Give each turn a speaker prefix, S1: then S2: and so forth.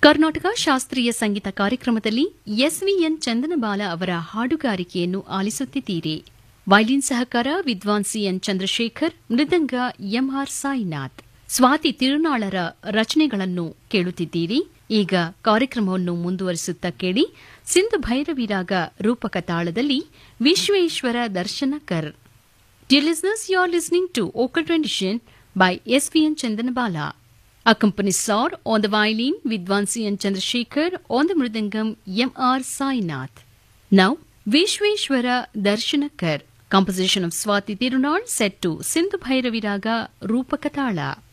S1: ಕರ್ನಾಟಕ ಶಾಸ್ತ್ರೀಯ ಸಂಗೀತ ಕಾರ್ಯಕ್ರಮದಲ್ಲಿ ಎಸ್ವಿಎನ್ ಚಂದನಬಾಲ ಅವರ ಹಾಡುಗಾರಿಕೆಯನ್ನು ಆಲಿಸುತ್ತಿದ್ದೀರಿ. ವೈಲಿನ್ ಸಹಕಾರ ವಿದ್ವಾನ್ ಸಿಎನ್ ಚಂದ್ರಶೇಖರ್, ಮೃದಂಗ ಎಂಆರ್ ಸಾಯಿನಾಥ್. ಸ್ವಾತಿ ತಿರುನಾಳರ ರಚನೆಗಳನ್ನು ಕೇಳುತ್ತಿದ್ದೀರಿ. ಈಗ ಕಾರ್ಯಕ್ರಮವನ್ನು ಮುಂದುವರಿಸುತ್ತಾ ಕೇಳಿ ಸಿಂಧು ಭೈರವಿ ರಾಗ ರೂಪಕ ತಾಳದಲ್ಲಿ Vishweshwar ದರ್ಶನಕರ್. Dear listeners, you are listening to Vocal Rendition by SVN Chandanabala. Accompanies are on the violin Vidwan C.N. Chandrasekhar, on the mridangam M.R. Sainath. Now, Vishweshwara Darshanakar, composition of Swati Tirunal, set to Sindhu Bhairavi Raga Rupakatala.